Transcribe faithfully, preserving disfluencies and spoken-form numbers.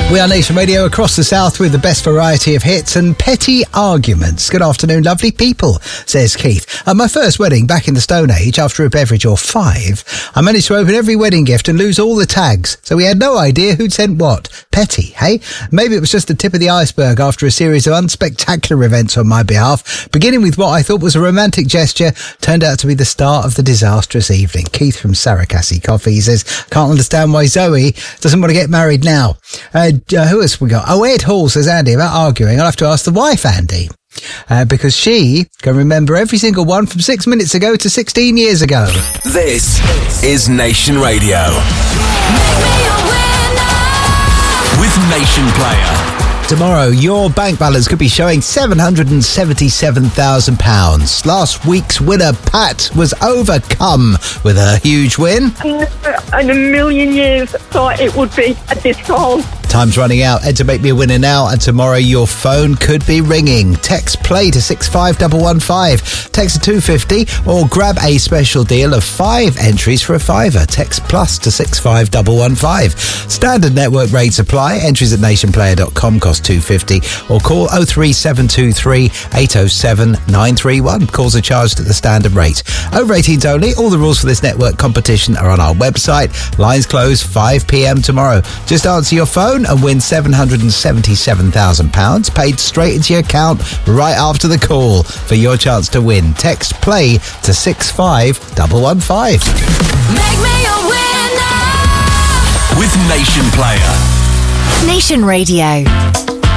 We are Nation Radio across the south with the best variety of hits and petty arguments. Good afternoon, lovely people, says Keith. At my first wedding back in the Stone Age, after a beverage or five, I managed to open every wedding gift and lose all the tags, so we had no idea who'd sent what. Petty, hey? Maybe it was just the tip of the iceberg after a series of unspectacular events on my behalf, beginning with what I thought was a romantic gesture, turned out to be the start of the disastrous evening. Keith from Saracassi Coffee says, can't understand why Zoe doesn't want to get married now. Uh, uh, who else we got? Oh, Ed Hall says, Andy, about arguing, I'll have to ask the wife, Andy. Uh, because she can remember every single one from six minutes ago to sixteen years ago. This is Nation Radio. With Nation Player. Tomorrow, your bank balance could be showing seven hundred seventy-seven thousand pounds. Last week's winner, Pat, was overcome with a huge win. I never in a million years thought it would be at this call. Time's running out. Ed to make me a winner now, and tomorrow your phone could be ringing. Text play to six five one one five. Text to two fifty or grab a special deal of five entries for a fiver. Text plus to six five one one five. Standard network rates apply. Entries at nationplayer dot com cost two fifty or call oh three seven two three eight oh seven nine three one. Calls are charged at the standard rate. Over eighteens only. All the rules for this network competition are on our website. Lines close five p.m. tomorrow. Just answer your phone and win seven hundred seventy-seven thousand pounds paid straight into your account right after the call for your chance to win. Text play to six five one one five. Make me a winner with Nation Player. Nation Radio.